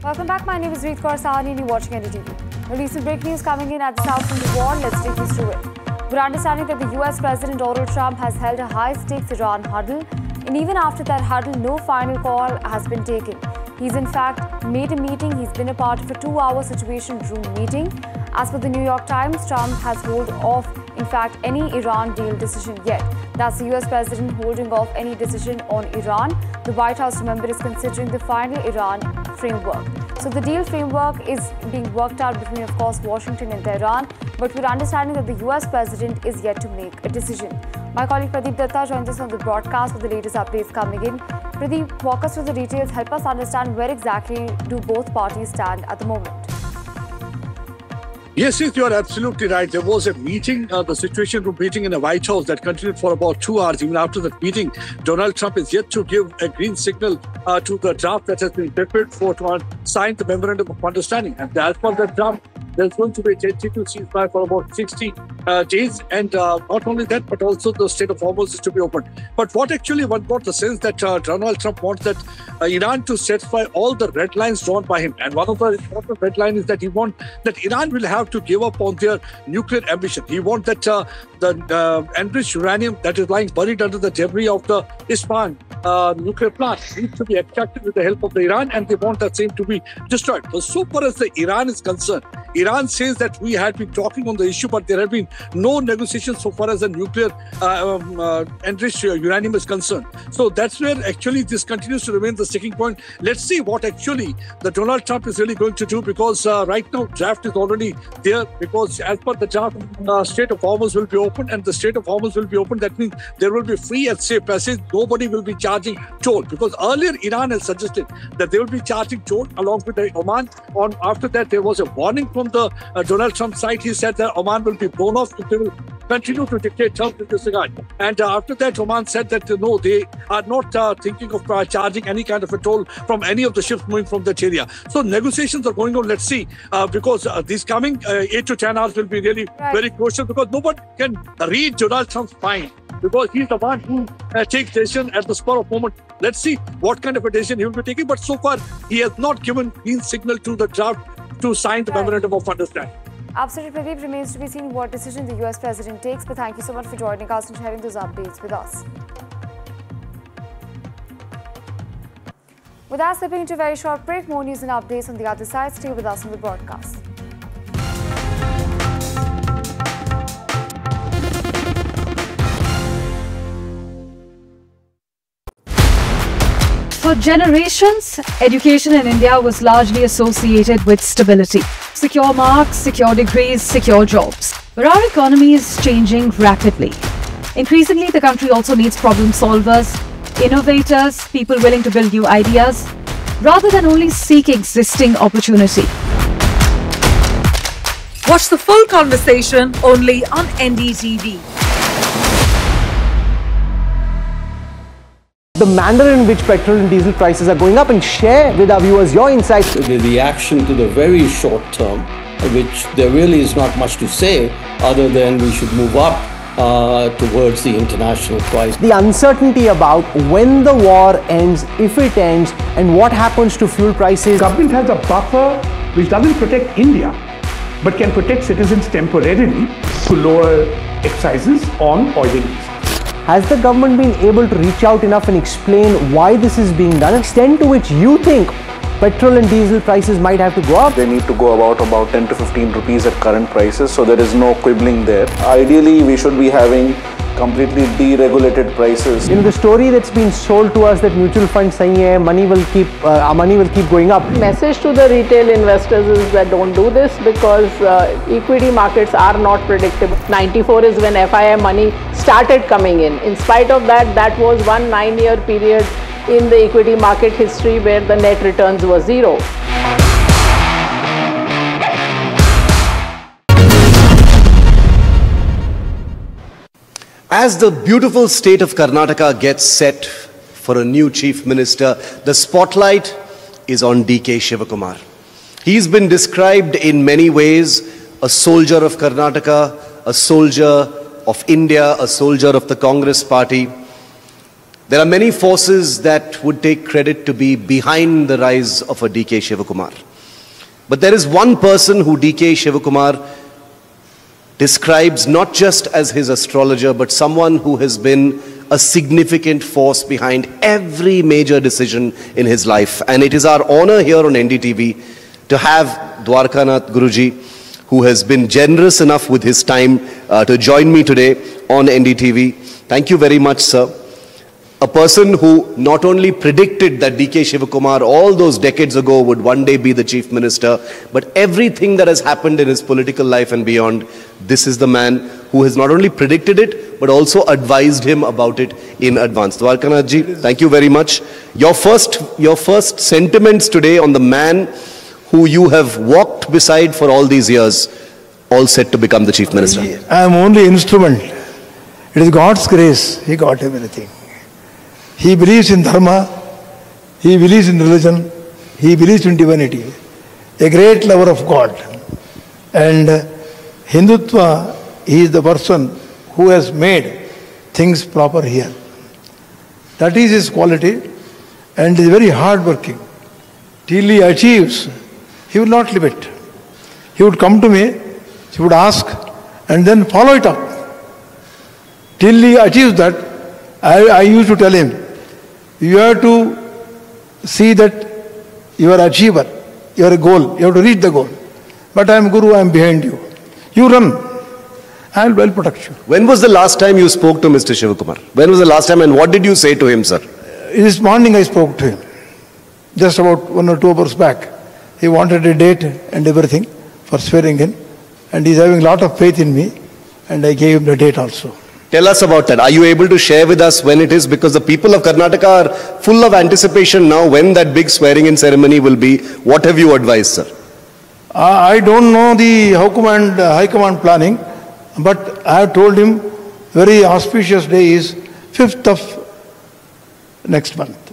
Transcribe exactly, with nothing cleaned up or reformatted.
Welcome back. My name is Reet Kaur Sahani and you're watching N D T V. The recent breaking news coming in at the south from the war. Let's take you through it. We're understanding that the U S President Donald Trump has held a high-stakes Iran huddle, and even after that huddle, no final call has been taken. He's in fact made a meeting. He's been a part of a two-hour Situation Room meeting. As per the New York Times, Trump has held off, in fact, any Iran deal decision yet. That's the U S President holding off any decision on Iran. The White House, remember, is considering the final Iran framework. So the deal framework is being worked out between, of course, Washington and Tehran. But we're understanding that the U S President is yet to make a decision. My colleague Pradeep Datta joins us on the broadcast with the latest updates coming in. Pradeep, walk us through the details. Help us understand where exactly do both parties stand at the moment. Yes, yes, you are absolutely right. There was a meeting, uh, the Situation Room meeting in the White House that continued for about two hours. Even after that meeting, Donald Trump is yet to give a green signal uh, to the draft that has been prepared for to uh, sign the Memorandum of Understanding. And as per the draft, there's going to be a tentative ceasefire for about sixty uh, days. And uh, not only that, but also the Strait of Hormuz is to be opened. But what actually one got the sense that uh, Donald Trump wants that uh, Iran to satisfy all the red lines drawn by him. And one of the important red lines is that he wants that Iran will have to give up on their nuclear ambition. He wants that uh, the uh, enriched uranium that is lying buried under the debris of the Isfahan uh, nuclear plant needs to be extracted with the help of the Iran, and they want that same to be destroyed. But so far as the Iran is concerned, Iran says that we had been talking on the issue, but there have been no negotiations so far as the nuclear uh, um, uh, enriched uranium is concerned. So that's where actually this continues to remain the sticking point. Let's see what actually the Donald Trump is really going to do, because uh, right now draft is already there, because as per the draft, uh, Strait of Hormuz will be open, and the Strait of Hormuz will be open. That means there will be free and safe passage. Nobody will be charging toll, because earlier Iran has suggested that they will be charging toll along with the Oman. On after that, there was a warning from the uh, Donald Trump side. He said that Oman will be blown off if they will continue to dictate terms in this regard. And uh, after that, Oman said that uh, no, they are not uh, thinking of uh, charging any kind of a toll from any of the ships moving from that area. So negotiations are going on. Let's see, uh, because uh, these coming uh, eight to ten hours will be really right. very crucial, because nobody can read Donald Trump's mind, because he's the one who uh, takes decision at the spur of moment. Let's see what kind of a decision he will be taking. But so far, he has not given green signal to the draft to sign the right. Memorandum of Understanding. Absolutely, Pradeep. Remains to be seen what decision the U S President takes. But thank you so much for joining us and sharing those updates with us. With that, slipping into a very short break, more news and updates on the other side. Stay with us on the broadcast. For generations, education in India was largely associated with stability. Secure marks, secure degrees, secure jobs. But our economy is changing rapidly. Increasingly, the country also needs problem solvers, innovators, people willing to build new ideas, rather than only seek existing opportunity. Watch the full conversation only on N D T V. The manner in which petrol and diesel prices are going up, and share with our viewers your insights. The reaction to the very short term, which there really is not much to say other than we should move up uh, towards the international price. The uncertainty about when the war ends, if it ends, and what happens to fuel prices. Government has a buffer which doesn't protect India, but can protect citizens temporarily to lower excises on oil and diesel. Has the government been able to reach out enough and explain why this is being done? Extent to which you think petrol and diesel prices might have to go up? They need to go about about ten to fifteen rupees at current prices, so there is no quibbling there. Ideally, we should be having completely deregulated prices. You know, the story that's been sold to us that mutual funds saying yeah, money will keep uh, our money will keep going up. Message to the retail investors is that don't do this, because uh, equity markets are not predictable. ninety-four is when F I I money started coming in. In spite of that, that was one nine-year period in the equity market history where the net returns were zero. As the beautiful state of Karnataka gets set for a new chief minister, the spotlight is on D K Shivakumar. He's been described in many ways, a soldier of Karnataka, a soldier of India, a soldier of the Congress party. There are many forces that would take credit to be behind the rise of a D K Shivakumar. But there is one person who D K Shivakumar describes not just as his astrologer, but someone who has been a significant force behind every major decision in his life. And it is our honor here on N D T V to have Dwarkanath Guruji, who has been generous enough with his time uh, to join me today on N D T V. Thank you very much, sir. A person who not only predicted that D K Shivakumar all those decades ago would one day be the chief minister, but everything that has happened in his political life and beyond, this is the man who has not only predicted it, but also advised him about it in advance. Dwarkanath ji, thank you very much. Your first, your first sentiments today on the man who you have walked beside for all these years, all set to become the chief minister. I am only instrument. It is God's grace. He got everything. He believes in dharma, he believes in religion, he believes in divinity. A great lover of God. And uh, Hindutva, he is the person who has made things proper here. That is his quality, and is very hard-working. Till he achieves, he will not leave it. He would come to me, he would ask, and then follow it up. Till he achieves that, I, I used to tell him, you have to see that you are an achiever, you are a goal, you have to reach the goal. But I am Guru, I am behind you. You run, I will well protect you. When was the last time you spoke to Mister Shivakumar? When was the last time and what did you say to him, sir? This morning I spoke to him, just about one or two hours back. He wanted a date and everything for swearing in, and he is having a lot of faith in me, and I gave him the date also. Tell us about that. Are you able to share with us when it is? Because the people of Karnataka are full of anticipation now when that big swearing-in ceremony will be. What have you advised, sir? Uh, I don't know the High Command, uh, High Command planning, but I have told him very auspicious day is fifth of next month.